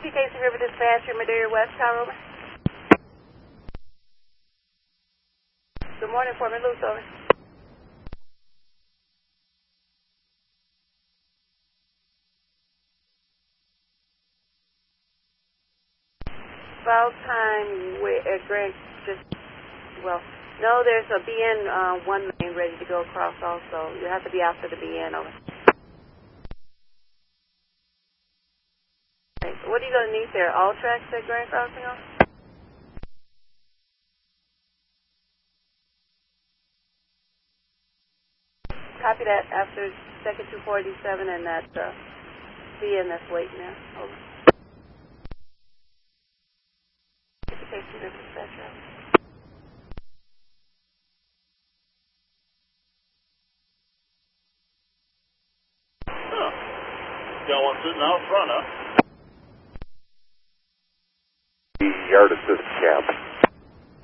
TKC River Dispatcher, Madeira West, Tower, over. Good morning, Foreman Luce, over. About time at Greg, no, there's a BN 1 main ready to go across also. You have to be after the BN, over. Okay, so what are you going to need there? All tracks at Grand Crossing, over? Copy that after second 247 and that BN that's waiting there, over. TKC River Dispatcher, over. Got one sitting out front, huh? The yard assist cab.